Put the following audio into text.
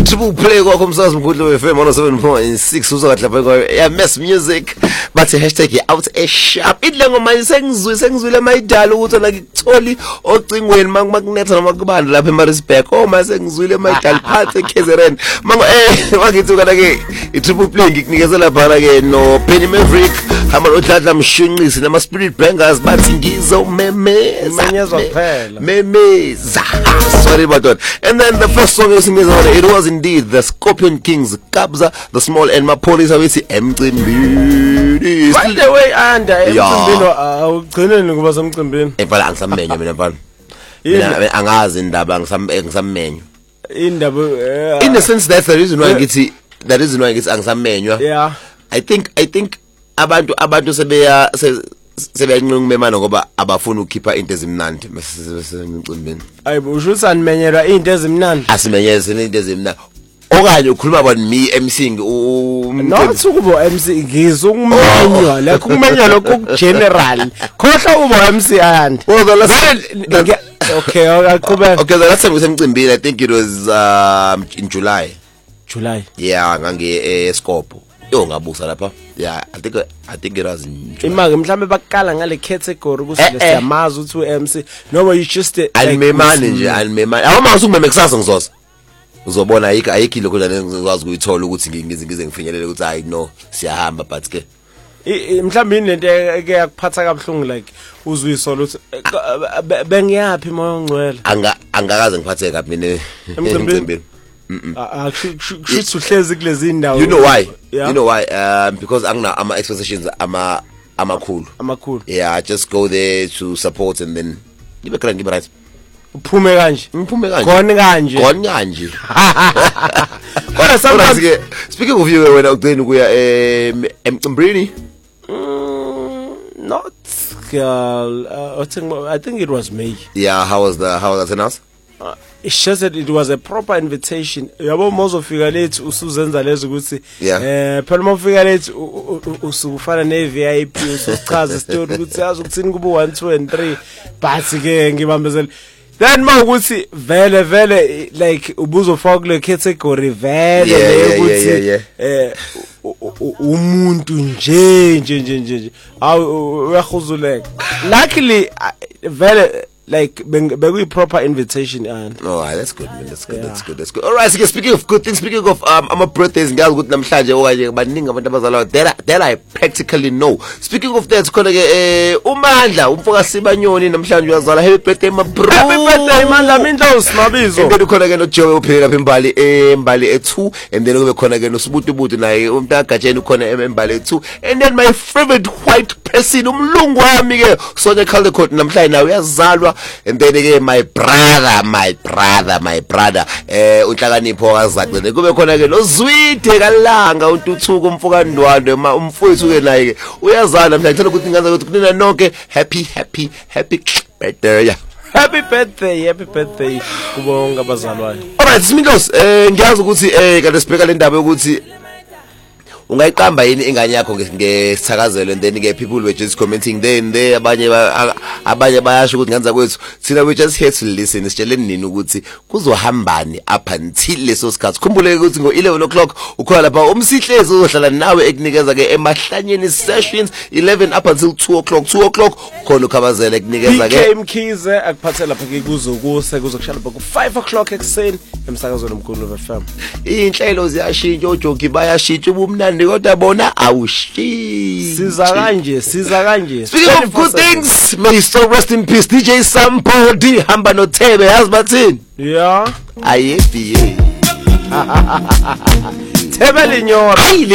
Triple play kwakho umsakazo mkhulu FM 107.6 uzokadla phela ya Mess Music bathi #out sharp idlengo manje sengizwile mayidala ukuthi nakikutholi ocingweni makunetha noma kubanda lapha eMaritzburg mase sengizwile mayidala phansi eKZN mango wakithuka ke itriple play ngikunikeza phana ke no Penny Maverick hamba lodladla mshunqisi nama Spirit Bangers bathi ngizo memeza phela memeza sorry about that. And then the first song it was indeed the Scorpion Kings Kabza the Small and Mapolisa wethi emcimbini. By the way emcimbini awugcineni kuba semcimbini phela angisammenyo mina mfana mina angazi indaba ngisammenyo indaba in the sense that the reason why ngithi angisammenywa. Yeah, I think abantu sebeyanqumemana ngoba abafuna ukukhipha into ezimnandi emcimbini. Ayibo usho sanmenyelwa into ezimnandi asimenyeze into ezimnandi okanye ukhuluma about me MC not ukubo MC ngizokumenywa la kumenywa lokho general khohla ubo MC and well the last okay aqhubeka okay the last time ngisemcimbini I think it was in July. Yeah ngange eScopo ngabusa lapha. Yeah I think it was imake mhlambe bakala ngale category kusile siyamazi ukuthi uMC noma you just alimemani nje alimemani awumazi ukumeme kusasa ngizoza uzobona ayikho lokho la ngikwazi ukuyithola ukuthi ngize ngifinyelele ukuthi hayi no siyahamba but ke mhlambe into eke yakuphatha kabhlungu like uzwisolo ukuthi bengiyapi moya ongcwele angakaze ngiphathe kabi mina emcimbini. Should uhlezi kulezi indawo. You know why because ama expectations amakhulu. Yeah, I just go there to support and then ngibe right. Uphume kanje. Ngiphume kanje. Khona kanje. Kodwa sometimes speaking of you wena ugcina ukuya emcimbini not girl I think it was May. Yeah, how was that announced? It's just that it was a proper invitation. Yabo mozofika lethu usuzenza lezo ukuthi phela mawufika lethu usufana ne VIP usuchaza istory ukuthi yazi ukuthini kuba 1 2 and 3 but ke ngibambezela then mawukuthi vele like ubuzofaka kule category vele ukuthi umuntu nje uyahuzuleka luckily vele like be proper invitation and that's good man that's good all right so speaking of good things speaking of ama birthdays ngiyazi ukuthi namhlanje okanye baningi abantu abazalwa that I practically know. Speaking of that khona ke uMandla umfoka Sibanyoni namhlanje uyazala happy birthday my bro. Happy birthday Mandla Mindlovu Mabizo. Into khona ke no Joe uphela lapha embali e2 and then kube khona ke no Sibutubutu naye umntagajeni ukhona embali e2 and then my favorite white person umlungu wami ke Sonya Caldecott namhlanje nawe uyazalwa. And then again my brother uNhlakanipho wakazaqene kube khona ke noZwide kalanga uNtuthuko umfoka Ndwandwe umfowethu ke naye ke uyazala namhlanje ngicela ukuthi ngizazi ukuthi kunina nonke happy birthday. Happy birthday kubonga abazalwane. Alright Smingos ngiyazi ukuthi kade sibheka le ndaba ukuthi ungayiqamba yini ingane yakho ngesithakazelo and then ke people were just commenting then abanye bayasho ukuthi nganza kwethu thina we just here to listen sitsheleni nini ukuthi kuzohambani up until leso sikhathi khumbule ukuthi ngo11 o'clock ukhona lapha umsihlezi uzohlala nawe ekunikeza ke emahlanyeni sessions 11 up until 2 o'clock khona ukhabazela ekunikeza ke Mkhize akuphathela lapha ke kuzokushala lapha ku5 o'clock ekseni emsakazweni omkhulu FM. Inhlelo ziyashintsha ojogi bayashintsha ubumnandi kodwa bona awushi siza kanje speaking of good things may so rest in peace DJ Sampo D hamba noThebe yazi bathini yeah ayebi Thebe linyora